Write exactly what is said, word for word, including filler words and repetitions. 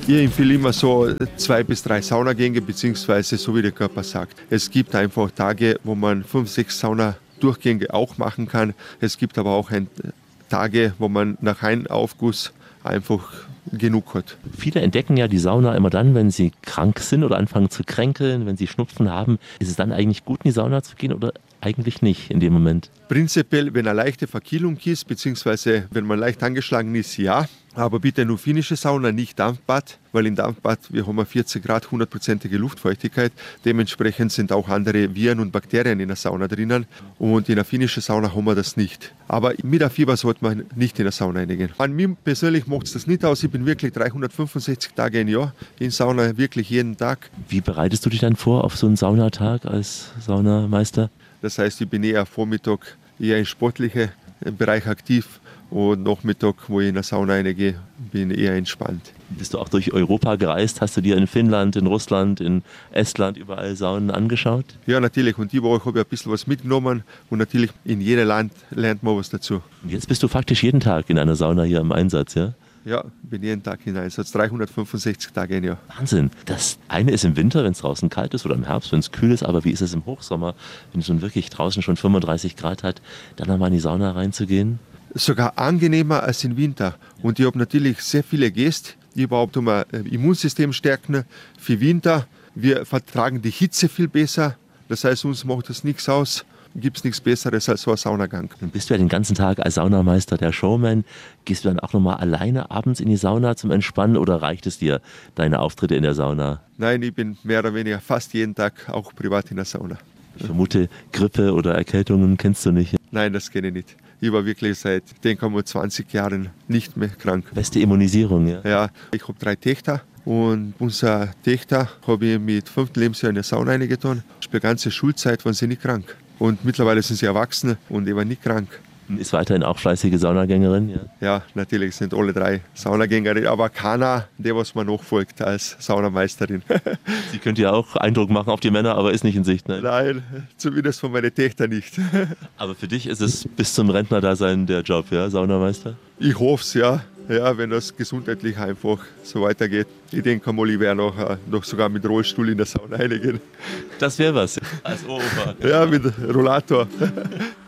Ich empfehle immer so zwei bis drei Saunagänge, beziehungsweise so wie der Körper sagt. Es gibt einfach Tage, wo man fünf, sechs Saunadurchgänge auch machen kann. Es gibt aber auch ein, Tage, wo man nach einem Aufguss einfach genug hat. Viele entdecken ja die Sauna immer dann, wenn sie krank sind oder anfangen zu kränkeln, wenn sie Schnupfen haben. Ist es dann eigentlich gut, in die Sauna zu gehen oder eigentlich nicht in dem Moment? Prinzipiell, wenn eine leichte Verkühlung ist, beziehungsweise wenn man leicht angeschlagen ist, ja. Aber bitte nur finnische Sauna, nicht Dampfbad, weil im Dampfbad wir haben vierzig Grad, hundertprozentige Luftfeuchtigkeit. Dementsprechend sind auch andere Viren und Bakterien in der Sauna drinnen. Und in der finnischen Sauna haben wir das nicht. Aber mit der Fieber sollte man nicht in der Sauna reingehen. An mir persönlich macht es das nicht aus. Ich bin wirklich dreihundertfünfundsechzig Tage im Jahr in Sauna, wirklich jeden Tag. Wie bereitest du dich dann vor auf so einen Saunatag als Saunameister? Das heißt, ich bin eher Vormittag eher im sportlichen Bereich aktiv und Nachmittag, wo ich in der Sauna reingehe, bin ich eher entspannt. Bist du auch durch Europa gereist? Hast du dir in Finnland, in Russland, in Estland überall Saunen angeschaut? Ja, natürlich. Und die Woche habe ich ein bisschen was mitgenommen und natürlich in jedem Land lernt man was dazu. Und jetzt bist du faktisch jeden Tag in einer Sauna hier im Einsatz, ja? Ja, bin jeden Tag in Einsatz, dreihundertfünfundsechzig Tage im Jahr. Wahnsinn. Das eine ist im Winter, wenn es draußen kalt ist, oder im Herbst, wenn es kühl ist, aber wie ist es im Hochsommer, wenn es nun wirklich draußen schon fünfunddreißig Grad hat, dann einmal in die Sauna reinzugehen? Sogar angenehmer als im Winter. Und ich habe natürlich sehr viele Gäste, die überhaupt um ein Immunsystem stärken für Winter. Wir vertragen die Hitze viel besser, das heißt, uns macht das nichts aus. Gibt es nichts Besseres als so ein Saunagang. Dann bist du ja den ganzen Tag als Saunameister der Showman. Gehst du dann auch nochmal alleine abends in die Sauna zum Entspannen oder reicht es dir, deine Auftritte in der Sauna? Nein, ich bin mehr oder weniger fast jeden Tag auch privat in der Sauna. Ich vermute, Grippe oder Erkältungen kennst du nicht. Nein, das kenne ich nicht. Ich war wirklich seit, ich denke mal, zwanzig Jahren nicht mehr krank. Beste Immunisierung, ja? Ja, ich habe drei Töchter und unsere Töchter habe ich mit fünften Lebensjahr in der Sauna reingetan. Die ganze Schulzeit waren sie nicht krank. Und mittlerweile sind sie erwachsen und ich war nicht krank. Ist weiterhin auch fleißige Saunagängerin? Ja, ja, natürlich sind alle drei Saunagängerinnen, aber keiner, der was mir nachfolgt als Saunameisterin. Sie könnte ja auch Eindruck machen auf die Männer, aber ist nicht in Sicht, ne? Nein, zumindest von meinen Töchtern nicht. Aber für dich ist es bis zum Rentnerdasein der Job, ja, Saunameister? Ich hoffe es, ja. Ja, wenn das gesundheitlich einfach so weitergeht. Ich denke mal, ich werde noch, noch sogar mit Rollstuhl in der Sauna reingehen. Das wäre was, als Opa. Ja, mit Rollator.